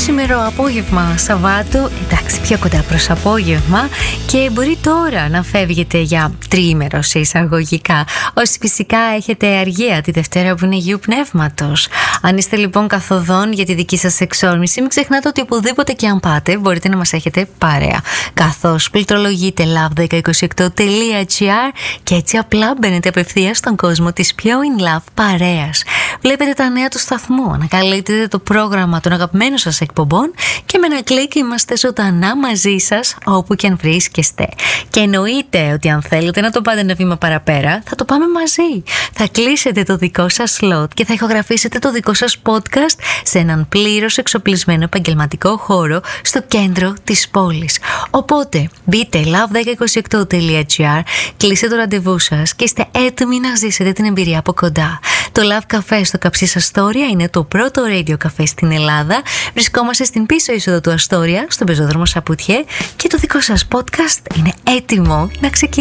σήμερα απόγευμα Σαββάτου, εντάξει πιο κοντά προς απόγευμα, και μπορεί τώρα να φεύγετε για τριήμερο σε εισαγωγικά, όσοι φυσικά έχετε αργία τη Δευτέρα που είναι Αγίου Πνεύματος. Αν είστε λοιπόν καθοδόν για τη δική σας εξόρμηση, μην ξεχνάτε ότι οπουδήποτε και αν πάτε μπορείτε να μας έχετε παρέα, καθώς πληκτρολογείτε love1028.gr και έτσι απλά μπαίνετε απευθείας στον κόσμο της πιο in love παρέας. Βλέπετε τα νέα του σταθμού, ανακαλύπτετε το πρόγραμμα των αγαπημένων σας εκπομπών και με ένα κλικ είμαστε ζωντανά μαζί σας όπου και αν βρίσκεστε. Και εννοείται ότι αν θέλετε να το πάτε ένα βήμα παραπέρα, θα το πάμε μαζί. Θα κλείσετε το δικό σας slot και θα ηχογραφήσετε το δικό σας podcast σε έναν πλήρως εξοπλισμένο επαγγελματικό χώρο στο κέντρο της πόλης. Οπότε μπείτε love1028.gr, κλείστε το ραντεβού σας και είστε έτοιμοι να ζήσετε την εμπειρία από κοντά. Το Love Café στο Καψής Αστόρια είναι το πρώτο radio καφέ στην Ελλάδα. Βρισκόμαστε στην πίσω είσοδο του Αστόρια, στον πεζόδρομο Σαπουτιέ, και το δικό σας podcast είναι έτοιμο να ξεκινήσει.